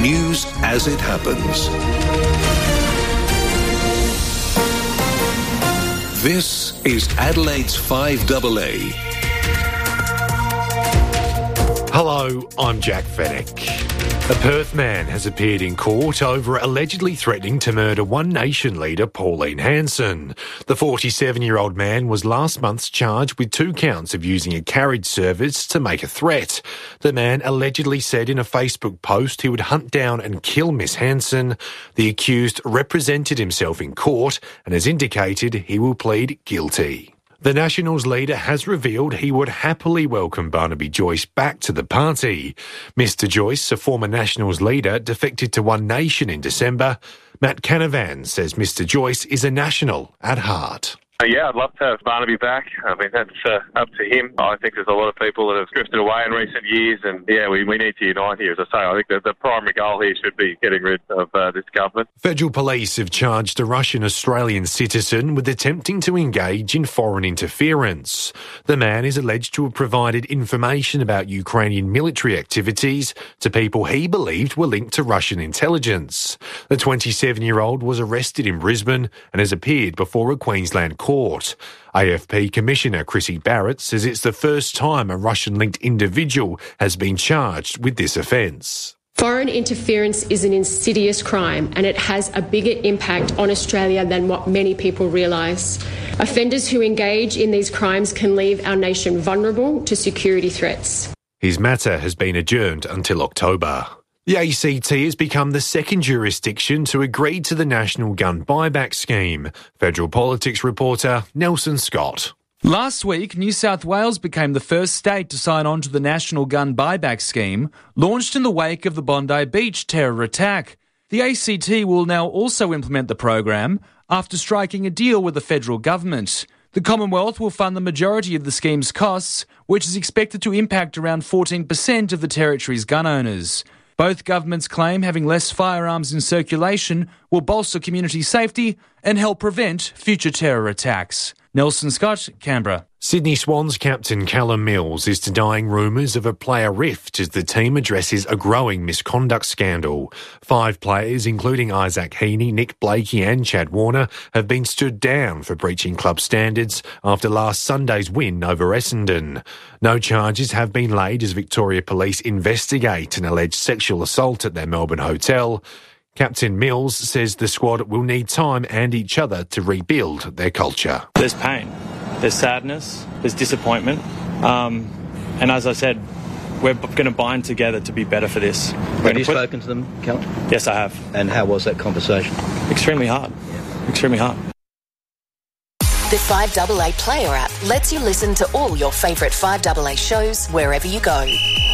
News as it happens. This is Adelaide's 5AA. Hello, I'm Jack Fennick. A Perth man has appeared in court over allegedly threatening to murder One Nation leader Pauline Hanson. The 47-year-old man was last month charged with 2 counts of using a carriage service to make a threat. The man allegedly said in a Facebook post he would hunt down and kill Miss Hanson. The accused represented himself in court and has indicated he will plead guilty. The Nationals leader has revealed he would happily welcome Barnaby Joyce back to the party. Mr Joyce, a former Nationals leader, defected to One Nation in December. Matt Canavan says Mr Joyce is a National at heart. Yeah, I'd love to have Barnaby back. I mean, that's up to him. I think there's a lot of people that have drifted away in recent years, and yeah, we need to unite here. As I say, I think that the primary goal here should be getting rid of this government. Federal police have charged a Russian-Australian citizen with attempting to engage in foreign interference. The man is alleged to have provided information about Ukrainian military activities to people he believed were linked to Russian intelligence. The 27-year-old was arrested in Brisbane and has appeared before a Queensland court. AFP Commissioner Chrissy Barrett says it's the first time a Russian-linked individual has been charged with this offence. Foreign interference is an insidious crime and it has a bigger impact on Australia than what many people realise. Offenders who engage in these crimes can leave our nation vulnerable to security threats. His matter has been adjourned until October. The ACT has become the second jurisdiction to agree to the National Gun Buyback Scheme. Federal Politics reporter Nelson Scott. Last week, New South Wales became the first state to sign on to the National Gun Buyback Scheme, launched in the wake of the Bondi Beach terror attack. The ACT will now also implement the program after striking a deal with the federal government. The Commonwealth will fund the majority of the scheme's costs, which is expected to impact around 14% of the territory's gun owners. Both governments claim having less firearms in circulation will bolster community safety and help prevent future terror attacks. Nelson Scott, Canberra. Sydney Swans captain Callum Mills is denying rumours of a player rift as the team addresses a growing misconduct scandal. 5 players, including Isaac Heaney, Nick Blakey and Chad Warner, have been stood down for breaching club standards after last Sunday's win over Essendon. No charges have been laid as Victoria Police investigate an alleged sexual assault at their Melbourne hotel. Captain Mills says the squad will need time and each other to rebuild their culture. There's pain, there's sadness, there's disappointment, and as I said, we're going to bind together to be better for this. Have you spoken to them, Callum? Yes, I have. And how was that conversation? Extremely hard. Extremely hard. The 5AA Player app lets you listen to all your favourite 5AA shows wherever you go.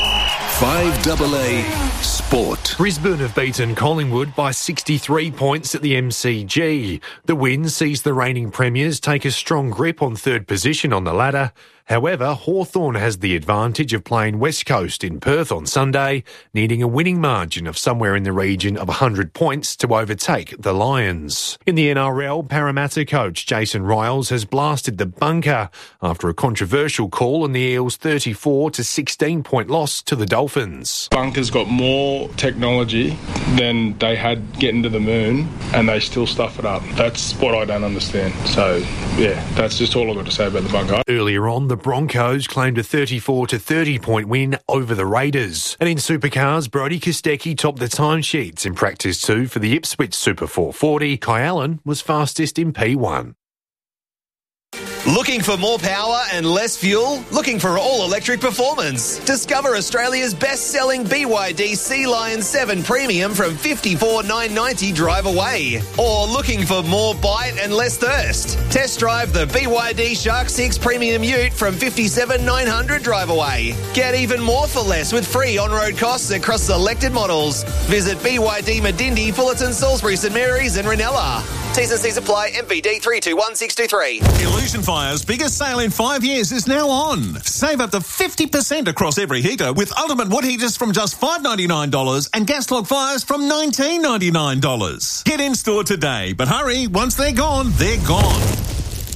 5AA Sport. Brisbane have beaten Collingwood by 63 points at the MCG. The win sees the reigning premiers take a strong grip on third position on the ladder. However, Hawthorn has the advantage of playing West Coast in Perth on Sunday, needing a winning margin of somewhere in the region of 100 points to overtake the Lions. In the NRL, Parramatta coach Jason Ryles has blasted the bunker after a controversial call on the Eels' 34-16 point loss to the Dolphins. Bunker's got more technology than they had getting to the moon, and they still stuff it up. That's what I don't understand. So, yeah, that's just all I've got to say about the bunker. Earlier on, the Broncos claimed a 34-30 point win over the Raiders. And in supercars, Brodie Kostecki topped the timesheets in practice 2 for the Ipswich Super 440. Kai Allen was fastest in P1. Looking for more power and less fuel? Looking for all-electric performance? Discover Australia's best-selling BYD Sea Lion 7 Premium from $54,990 drive away. Or looking for more bite and less thirst? Test drive the BYD Shark 6 Premium Ute from $57,900 drive away. Get even more for less with free on-road costs across selected models. Visit BYD Medindi, Fullerton, Salisbury, St Mary's and Ranella. T's and C's apply. MVD 321623. Illusion Fire's biggest sale in 5 years is now on. Save up to 50% across every heater with Ultimate Wood Heaters from just $599 and Gas Log Fires from $1999. Get in store today, but hurry, once they're gone, they're gone.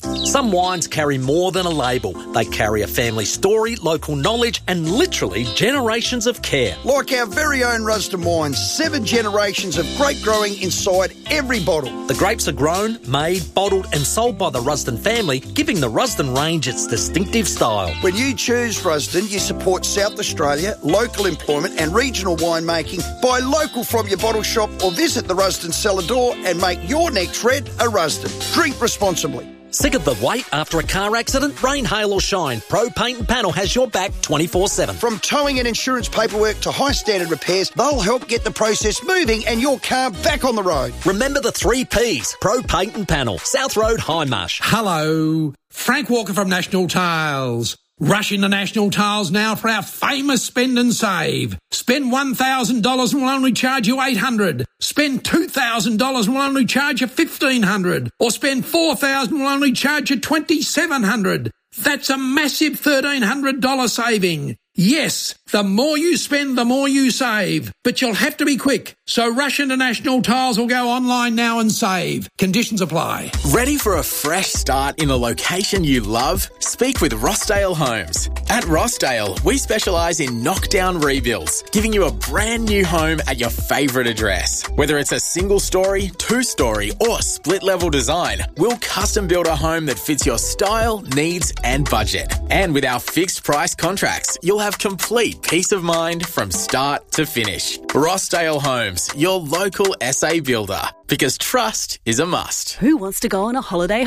Some wines carry more than a label. They carry a family story, local knowledge and literally generations of care. Like our very own Rusden wines, 7 generations of grape growing inside every bottle. The grapes are grown, made, bottled and sold by the Rusden family, giving the Rusden range its distinctive style. When you choose Rusden, you support South Australia, local employment and regional winemaking. Buy local from your bottle shop or visit the Rusden cellar door and make your next red a Rusden. Drink responsibly. Sick of the wait after a car accident? Rain, hail or shine, Pro Paint and Panel has your back 24/7. From towing and insurance paperwork to high standard repairs, they'll help get the process moving and your car back on the road. Remember the 3 Ps, Pro Paint and Panel, South Road, Hindmarsh. Hello, Frank Walker from National Tiles. Rush into National Tiles now for our famous spend and save. Spend $1,000 and we'll only charge you $800. Spend $2,000 and we'll only charge you $1,500. Or spend $4,000 and we'll only charge you $2,700. That's a massive $1,300 saving. Yes, the more you spend, the more you save. But you'll have to be quick. So rush into National Tiles or go online now and save. Conditions apply. Ready for a fresh start in a location you love? Speak with Rossdale Homes. At Rossdale, we specialise in knockdown rebuilds, giving you a brand new home at your favourite address. Whether it's a single story, 2-story or split level design, we'll custom build a home that fits your style, needs and budget. And with our fixed price contracts, you'll have complete peace of mind from start to finish. Rossdale Homes, your local SA builder. Because trust is a must. Who wants to go on a holiday?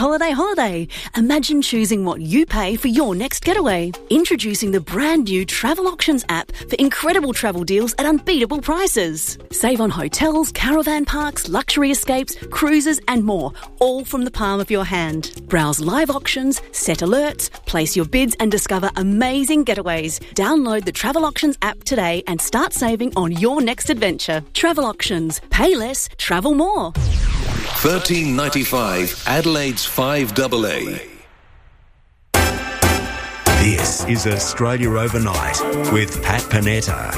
Imagine choosing what you pay for your next getaway. Introducing the brand new Travel Auctions app for incredible travel deals at unbeatable prices. Save on hotels, caravan parks, luxury escapes, cruises and more, all from the palm of your hand. Browse live auctions, set alerts, place your bids and discover amazing getaways. Download the Travel Auctions app today and start saving on your next adventure. Travel Auctions. Pay less, travel more. $13.95 Adelaide's 5AA. This is Australia Overnight with Pat Panetta.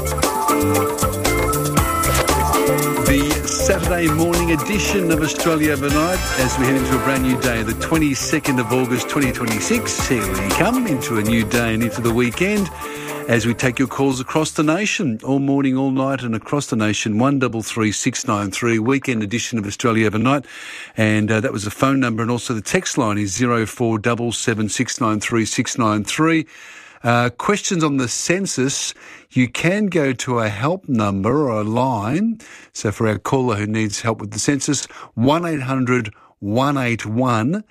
The Saturday morning edition of Australia Overnight as we head into a brand new day, the 22nd of August 2026. Here we come into a new day and into the weekend as we take your calls across the nation, all morning, all night and across the nation. 133 693, weekend edition of Australia Overnight. And that was the phone number, and also the text line is 0477 693 693. Questions on the census, you can go to a help number or a line. So for our caller who needs help with the census, 1800 181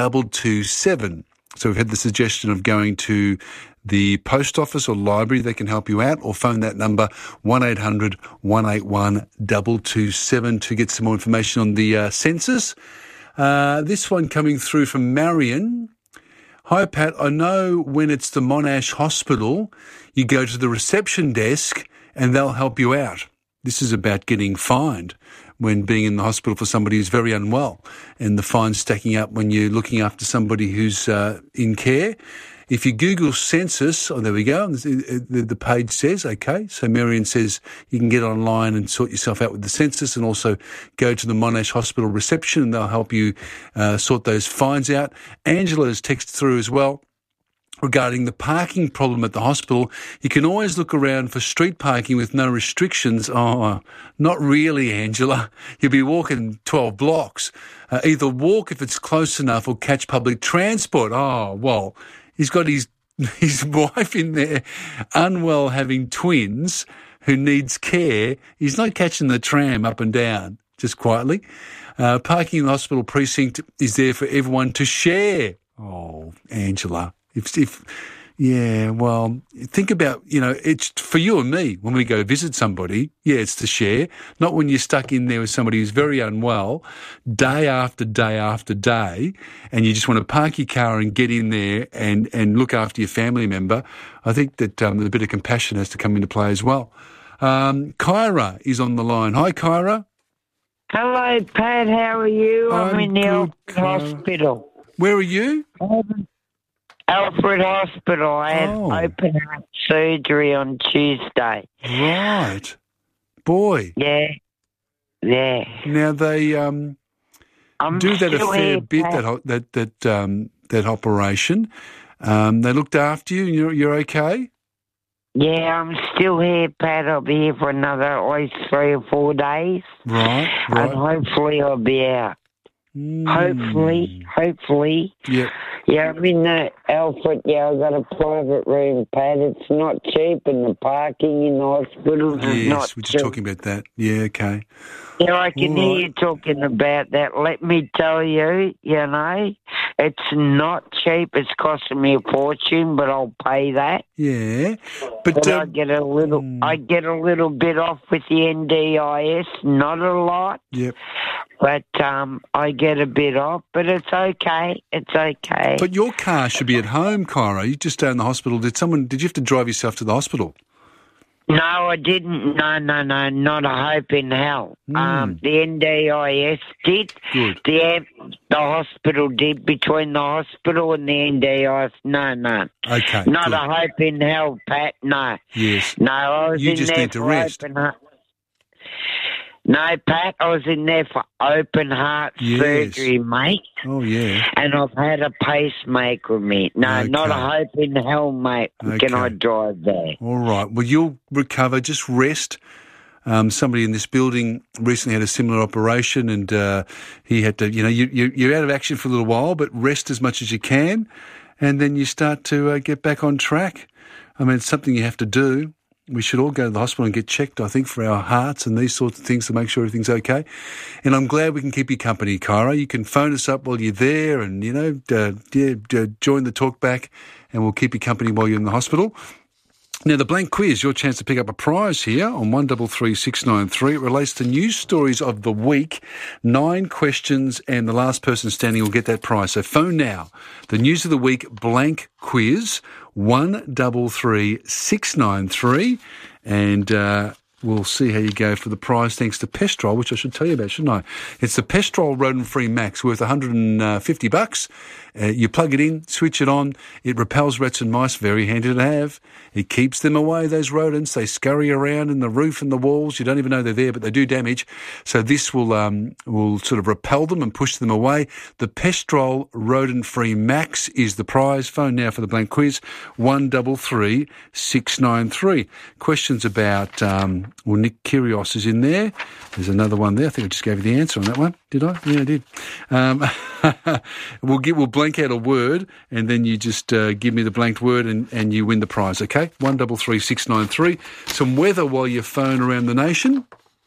227. So we've had the suggestion of going to the post office or library. They can help you out, or phone that number 1800 181 227 to get some more information on the census. This one coming through from Marion. Hi, Pat. I know when it's the Monash Hospital, you go to the reception desk and they'll help you out. This is about getting fined when being in the hospital for somebody who's very unwell, and the fines stacking up when you're looking after somebody who's in care. If you Google census, oh, there we go, the page says, okay, so Marion says you can get online and sort yourself out with the census, and also go to the Monash Hospital reception and they'll help you sort those fines out. Angela has texted through as well regarding the parking problem at the hospital. You can always look around for street parking with no restrictions. Oh, not really, Angela. You'll be walking 12 blocks. Either walk if it's close enough or catch public transport. Oh, well, he's got his wife in there, unwell, having twins, who needs care. He's not catching the tram up and down, just quietly. Parking in the hospital precinct is there for everyone to share. Oh, Angela. Yeah, well, think about, it's for you and me when we go visit somebody. Yeah, it's to share, not when you're stuck in there with somebody who's very unwell day after day after day, and you just want to park your car and get in there and look after your family member. I think that a bit of compassion has to come into play as well. Kyra is on the line. Hi, Kyra. Hello, Pat. How are you? I'm in the Alfred Hospital. Where are you? Alfred Hospital. I had open heart surgery on Tuesday. Right. Boy. Yeah. Yeah. Now they do that a fair bit, that operation. They looked after you, and you're okay? Yeah, I'm still here, Pat. I'll be here for another at least 3 or 4 days. Right. And hopefully I'll be out. Hopefully. Yep. Yeah, I'm in the Alfred. Yeah, I've got a private room, Pat. It's not cheap, and the parking in the hospitals is not we're just cheap. talking about that. Yeah, okay. Yeah, I can hear you talking about that. Let me tell you, it's not cheap. It's costing me a fortune, but I'll pay that. Yeah, but I get a little bit off with the NDIS, not a lot. Yep. But I get a bit off, but it's okay. It's okay. But your car should be at home, Kyra. You just stay in the hospital. Did you have to drive yourself to the hospital? No, I didn't. No, not a hope in hell. The NDIS did. Good. The hospital did. Between the hospital and the NDIS, no. Okay. Not good. a hope in hell, Pat, no. Yes. No, I was you in just there need to for rest. open heart. No, Pat, I was in there for open heart surgery, mate. Oh, yeah. And I've had a pacemaker with me. No, not a hope in hell, mate. Can I drive there? All right. Well, you'll recover. Just rest. Somebody in this building recently had a similar operation, and he had to, you're out of action for a little while, but rest as much as you can, and then you start to get back on track. I mean, it's something you have to do. We should all go to the hospital and get checked, I think, for our hearts and these sorts of things to make sure everything's okay. And I'm glad we can keep you company, Kyra. You can phone us up while you're there and, join the talk back, and we'll keep you company while you're in the hospital. Now, the blank quiz, your chance to pick up a prize here on 133693. It relates to news stories of the week. 9 questions, and the last person standing will get that prize. So phone now. The news of the week blank quiz, 133693. And we'll see how you go for the prize, thanks to Pestrol, which I should tell you about, shouldn't I? It's the Pestrol Rodent-Free Max, worth $150. You plug it in, switch it on. It repels rats and mice, very handy to have. It keeps them away, those rodents. They scurry around in the roof and the walls. You don't even know they're there, but they do damage. So this will sort of repel them and push them away. The Pestrol Rodent-Free Max is the prize. Phone now for the blank quiz, 133693. Questions about, Nick Kyrgios is in there. There's another one there. I think I just gave you the answer on that one. Did I? Yeah, I did. We'll blank out a word, and then you just give me the blanked word, and you win the prize, okay? 133693. Some weather while you phone around the nation.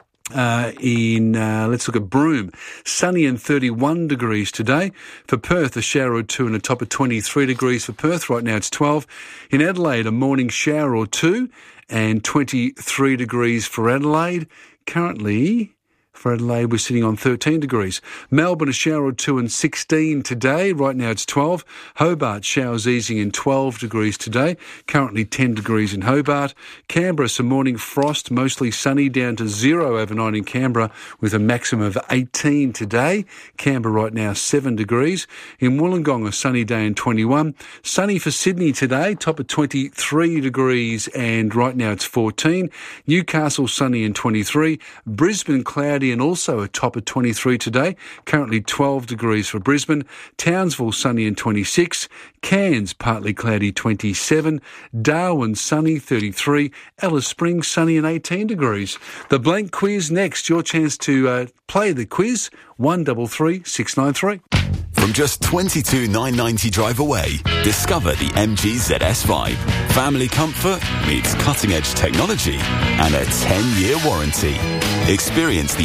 Let's look at Broome. Sunny and 31 degrees today. For Perth, a shower or two and a top of 23 degrees for Perth. Right now it's 12. In Adelaide, a morning shower or two and 23 degrees for Adelaide. Currently, for Adelaide, we're sitting on 13 degrees. Melbourne, a shower or two and 16 today. Right now it's 12. Hobart, showers easing and 12 degrees today. Currently 10 degrees in Hobart. Canberra, some morning frost, mostly sunny, down to 0 overnight in Canberra with a maximum of 18 today. Canberra right now 7 degrees. In Wollongong, a sunny day and 21. Sunny for Sydney today, top of 23 degrees, and right now it's 14. Newcastle, sunny and 23. Brisbane, cloudy and also a top of 23 today. Currently 12 degrees for Brisbane. Townsville, sunny and 26. Cairns, partly cloudy, 27. Darwin, sunny, 33. Alice Springs, sunny and 18 degrees. The blank quiz next. Your chance to play the quiz, 133693. From just $22,990 drive away, discover the MG ZS5. Family comfort meets cutting-edge technology and a 10-year warranty. Experience the